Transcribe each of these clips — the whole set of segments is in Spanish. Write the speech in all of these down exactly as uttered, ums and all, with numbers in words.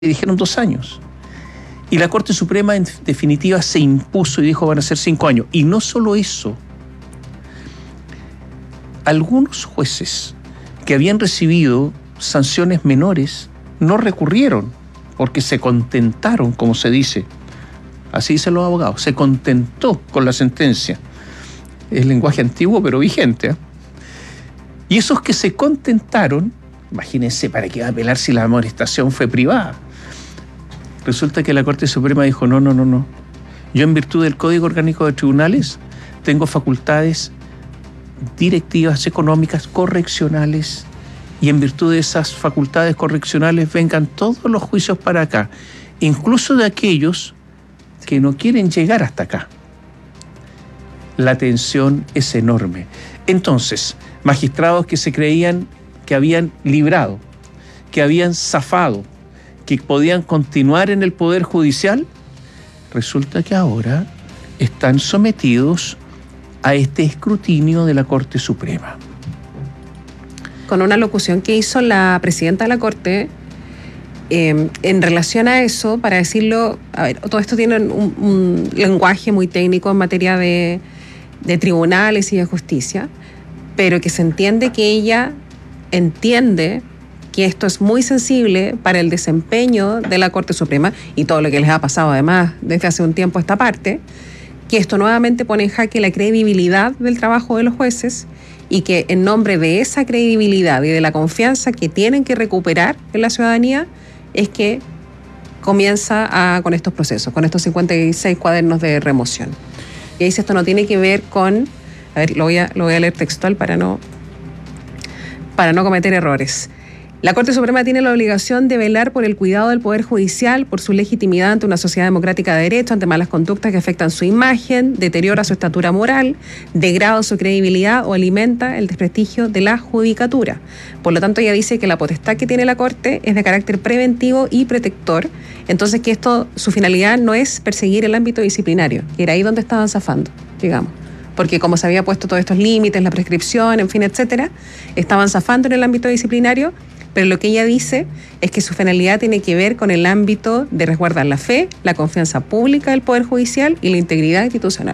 dijeron dos años. Y la Corte Suprema en definitiva se impuso y dijo van a ser cinco años. Y no solo eso, algunos jueces que habían recibido sanciones menores no recurrieron porque se contentaron, como se dice. Así dicen los abogados, se contentó con la sentencia. Es lenguaje antiguo pero vigente, ¿eh? Y esos que se contentaron, imagínense, ¿para qué va a apelar si la amonestación fue privada? Resulta que la Corte Suprema dijo, no, no, no, no. Yo en virtud del Código Orgánico de Tribunales tengo facultades directivas, económicas, correccionales, y en virtud de esas facultades correccionales vengan todos los juicios para acá, incluso de aquellos que no quieren llegar hasta acá. La tensión es enorme. Entonces, magistrados que se creían que habían librado, que habían zafado, que podían continuar en el Poder Judicial, resulta que ahora están sometidos a este escrutinio de la Corte Suprema. Con una locución que hizo la presidenta de la Corte, eh, en relación a eso, para decirlo, a ver, todo esto tiene un, un lenguaje muy técnico en materia de, de tribunales y de justicia, pero que se entiende que ella entiende que esto es muy sensible para el desempeño de la Corte Suprema y todo lo que les ha pasado además desde hace un tiempo a esta parte, que esto nuevamente pone en jaque la credibilidad del trabajo de los jueces y que en nombre de esa credibilidad y de la confianza que tienen que recuperar en la ciudadanía es que comienza a, con estos procesos, con estos cincuenta y seis cuadernos de remoción. Y dice, esto no tiene que ver con, a ver, lo voy a, lo voy a leer textual para no, para no cometer errores. La Corte Suprema tiene la obligación de velar por el cuidado del Poder Judicial, por su legitimidad ante una sociedad democrática de derecho, ante malas conductas que afectan su imagen, deteriora su estatura moral, degrada su credibilidad o alimenta el desprestigio de la judicatura. Por lo tanto, ella dice que la potestad que tiene la Corte es de carácter preventivo y protector, entonces que esto, su finalidad no es perseguir el ámbito disciplinario, que era ahí donde estaban zafando, digamos. Porque como se había puesto todos estos límites, la prescripción, en fin, etcétera, estaban zafando en el ámbito disciplinario. Pero lo que ella dice es que su finalidad tiene que ver con el ámbito de resguardar la fe, la confianza pública del Poder Judicial y la integridad institucional.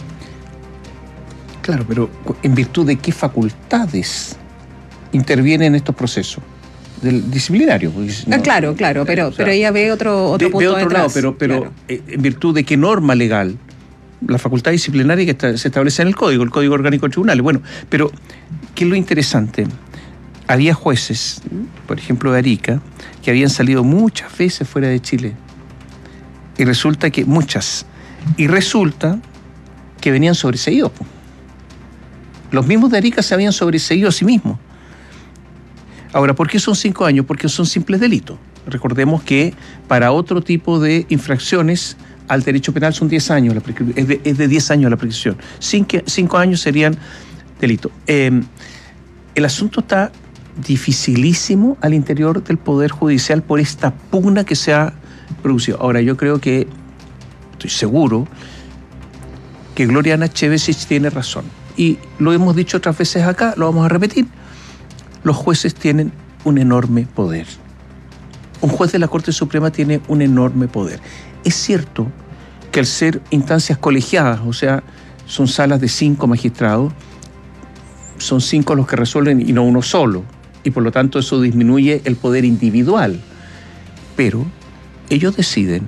Claro, pero ¿en virtud de qué facultades intervienen en estos procesos? Del disciplinario. No, ah, claro, claro, pero, o sea, pero ella ve otro, otro de, punto de otro detrás. lado, pero, pero claro. ¿En virtud de qué norma legal? La facultad disciplinaria que está, se establece en el Código, el Código Orgánico de Tribunales. Bueno, pero ¿qué es lo interesante? Había jueces, por ejemplo de Arica, que habían salido muchas veces fuera de Chile. Y resulta que, muchas, y resulta que venían sobreseídos. Los mismos de Arica se habían sobreseído a sí mismos. Ahora, ¿por qué son cinco años? Porque son simples delitos. Recordemos que para otro tipo de infracciones al derecho penal son diez años, es de, es de diez años la prescripción. Cinco, cinco años serían delitos. Eh, el asunto está dificilísimo al interior del Poder Judicial por esta pugna que se ha producido. Ahora, yo creo que, estoy seguro, que Gloriana Chevesich tiene razón. Y lo hemos dicho otras veces acá, lo vamos a repetir. Los jueces tienen un enorme poder. Un juez de la Corte Suprema tiene un enorme poder. Es cierto que al ser instancias colegiadas, o sea, son salas de cinco magistrados, son cinco los que resuelven y no uno solo. Y por lo tanto eso disminuye el poder individual. Pero ellos deciden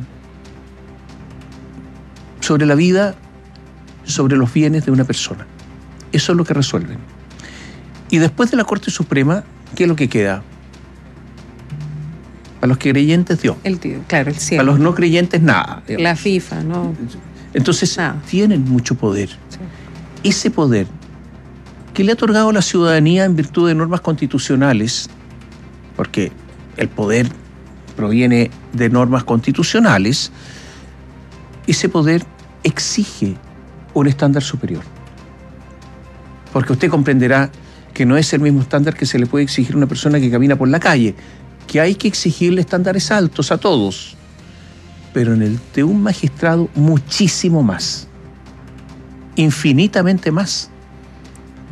sobre la vida, sobre los bienes de una persona. Eso es lo que resuelven. Y después de la Corte Suprema, ¿qué es lo que queda? Para los creyentes, Dios. El, claro, el cielo. Para los no creyentes, nada. Digamos. La FIFA, ¿no? Entonces, nada. Tienen mucho poder. Sí. Ese poder que le ha otorgado a la ciudadanía en virtud de normas constitucionales, porque el poder proviene de normas constitucionales, ese poder exige un estándar superior. Porque usted comprenderá que no es el mismo estándar que se le puede exigir a una persona que camina por la calle, que hay que exigirle estándares altos a todos, pero en el de un magistrado muchísimo más, infinitamente más.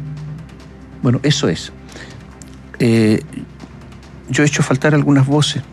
Bueno, eso es. Eh, yo he hecho faltar algunas voces